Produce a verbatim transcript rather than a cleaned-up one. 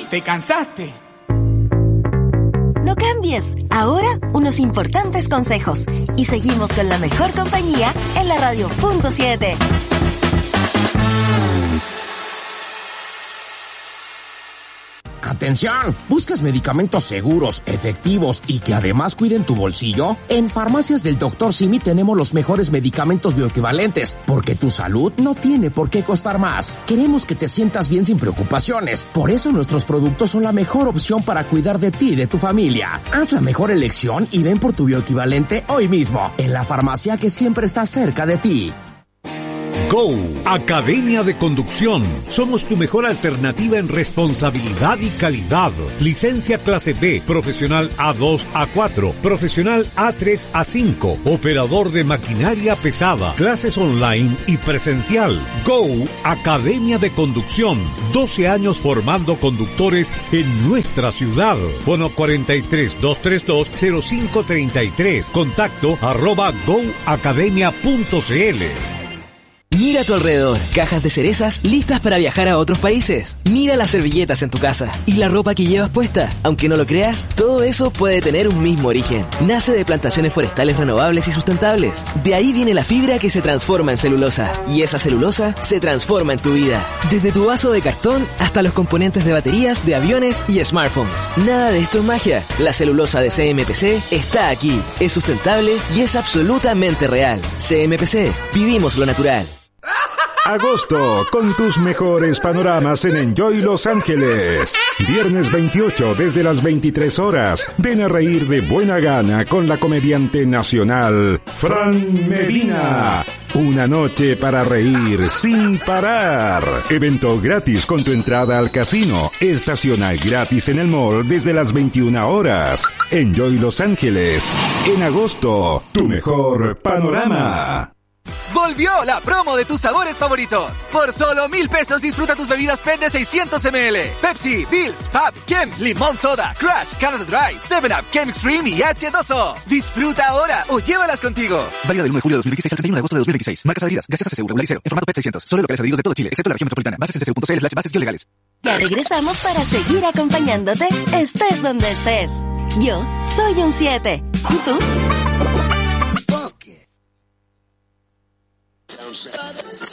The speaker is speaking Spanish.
¿Te cansaste? No cambies. Ahora, unos importantes consejos. Y seguimos con la mejor compañía en la radio punto siete. ¡Atención! ¿Buscas medicamentos seguros, efectivos y que además cuiden tu bolsillo? En Farmacias del doctor Simi tenemos los mejores medicamentos bioequivalentes, porque tu salud no tiene por qué costar más. Queremos que te sientas bien sin preocupaciones. Por eso nuestros productos son la mejor opción para cuidar de ti y de tu familia. Haz la mejor elección y ven por tu bioequivalente hoy mismo, en la farmacia que siempre está cerca de ti. Go, Academia de Conducción. Somos tu mejor alternativa en responsabilidad y calidad. Licencia clase B, profesional A dos a cuatro, profesional A tres a cinco, operador de maquinaria pesada, clases online y presencial. Go, Academia de Conducción. doce años formando conductores en nuestra ciudad. Fono cuarenta y tres, doscientos treinta y dos, cero cinco treinta y tres. Contacto arroba go academia punto cl. Mira a tu alrededor, cajas de cerezas listas para viajar a otros países. Mira las servilletas en tu casa y la ropa que llevas puesta. Aunque no lo creas, todo eso puede tener un mismo origen. Nace de plantaciones forestales renovables y sustentables. De ahí viene la fibra que se transforma en celulosa. Y esa celulosa se transforma en tu vida. Desde tu vaso de cartón hasta los componentes de baterías, de aviones y smartphones. Nada de esto es magia. La celulosa de C M P C está aquí. Es sustentable y es absolutamente real. C M P C. Vivimos lo natural. Agosto, con tus mejores panoramas en Enjoy Los Ángeles. Viernes veintiocho, desde las veintitrés horas. Ven a reír de buena gana con la comediante nacional, Fran Medina. Una noche para reír sin parar. Evento gratis con tu entrada al casino. Estaciona gratis en el mall desde las veintiuna horas. Enjoy Los Ángeles. En agosto, tu mejor panorama. ¡Volvió la promo de tus sabores favoritos! Por solo mil pesos disfruta tus bebidas P E T de seiscientos mililitros. Pepsi, Bills, Pab, Kem, Limón Soda, Crush, Canada Dry, seven up, Kem Extreme y hache dos o. Disfruta ahora o llévalas contigo. Válida del uno de julio de dos mil veintiséis al treinta y uno de agosto de dos mil veintiséis. Marcas adheridas. Gaseosa C S U regular y cero. En formato P E T seiscientos. Solo locales adheridos de todo Chile, excepto la región metropolitana. Bases c s u punto c l slash bases legales. Ya regresamos para seguir acompañándote, estés donde estés. Yo soy un siete. ¿Y tú?